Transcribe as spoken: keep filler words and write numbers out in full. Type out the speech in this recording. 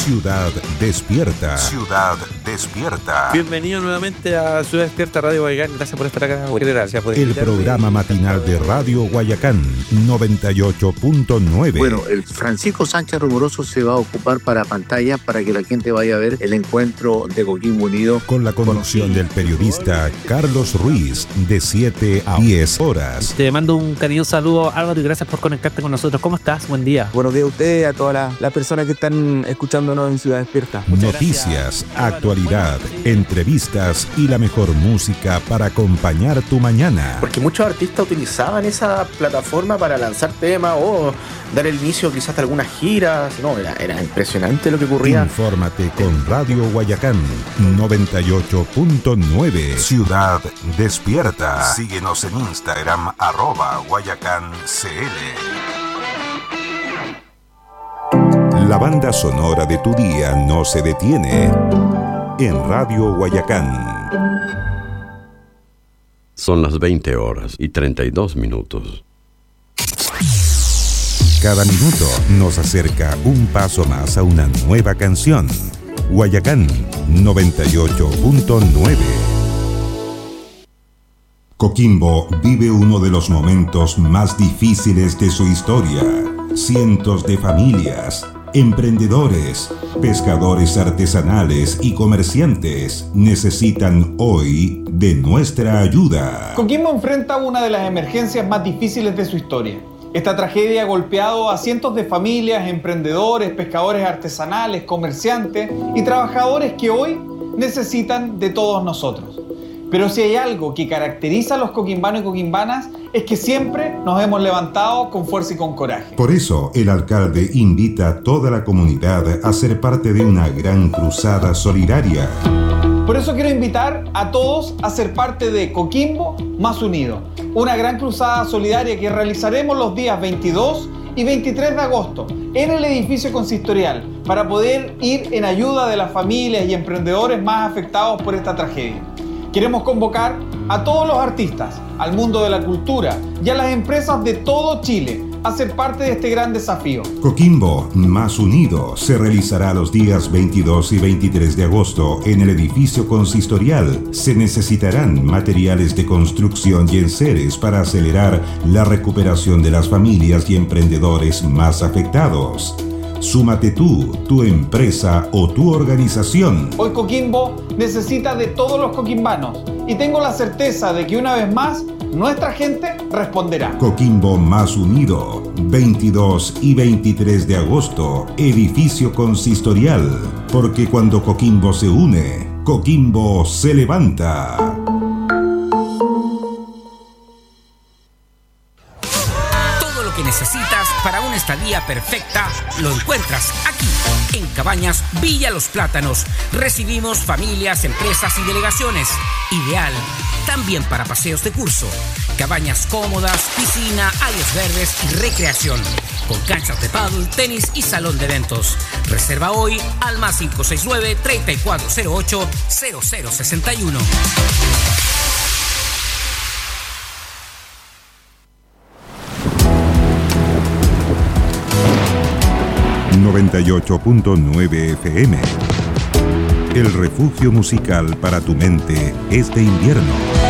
Ciudad Despierta. Ciudad Despierta. Bienvenido nuevamente a Ciudad Despierta Radio Guayacán. Gracias por estar acá. Gracias por El programa matinal de Radio Guayacán noventa y ocho punto nueve. Bueno, el Francisco Sánchez Rumoroso se va a ocupar para pantalla para que la gente vaya a ver el encuentro de Coquimbo Unido. Con la conducción con... del periodista Carlos Ruiz de siete a diez horas. Te mando un cariñoso saludo, Álvaro, y gracias por conectarte con nosotros. ¿Cómo estás? Buen día. Buenos días a ustedes y a todas las, las personas que están escuchándonos en Ciudad Despierta. Muchas Noticias, gracias, actualidad, entrevistas y la mejor música para acompañar tu mañana. Porque muchos artistas utilizaban esa plataforma para lanzar temas o dar el inicio quizás de algunas giras. No, era, era impresionante lo que ocurría. Infórmate con Radio Guayacán noventa y ocho punto nueve. Ciudad Despierta. Síguenos en Instagram, arroba Guayacán C L. La banda sonora de tu día no se detiene en Radio Guayacán. Son las veinte horas y treinta y dos minutos. Cada minuto nos acerca un paso más a una nueva canción. Guayacán noventa y ocho punto nueve. Coquimbo vive uno de los momentos más difíciles de su historia. Cientos de familias, emprendedores, pescadores artesanales y comerciantes necesitan hoy de nuestra ayuda. Coquimbo enfrenta una de las emergencias más difíciles de su historia. Esta tragedia ha golpeado a cientos de familias, emprendedores, pescadores artesanales, comerciantes y trabajadores que hoy necesitan de todos nosotros. Pero si hay algo que caracteriza a los coquimbanos y coquimbanas es que siempre nos hemos levantado con fuerza y con coraje. Por eso, el alcalde invita a toda la comunidad a ser parte de una gran cruzada solidaria. Por eso quiero invitar a todos a ser parte de Coquimbo Más Unido, una gran cruzada solidaria que realizaremos los días veintidós y veintitrés de agosto en el edificio consistorial para poder ir en ayuda de las familias y emprendedores más afectados por esta tragedia. Queremos convocar a todos los artistas, al mundo de la cultura y a las empresas de todo Chile a ser parte de este gran desafío. Coquimbo Más Unido se realizará los días veintidós y veintitrés de agosto en el edificio consistorial. Se necesitarán materiales de construcción y enseres para acelerar la recuperación de las familias y emprendedores más afectados. Súmate tú, tu empresa o tu organización. Hoy Coquimbo necesita de todos los coquimbanos y tengo la certeza de que una vez más nuestra gente responderá. Coquimbo Más Unido, veintidós y veintitrés de agosto, edificio consistorial. Porque cuando Coquimbo se une, Coquimbo se levanta. Necesitas para una estadía perfecta, lo encuentras aquí, en Cabañas Villa Los Plátanos. Recibimos familias, empresas y delegaciones. Ideal también para paseos de curso. Cabañas cómodas, piscina, áreas verdes y recreación. Con canchas de pádel, tenis y salón de eventos. Reserva hoy al más cinco seis nueve, tres cuatro cero ocho, cero cero seis uno. noventa y ocho punto nueve F M. El refugio musical para tu mente este invierno.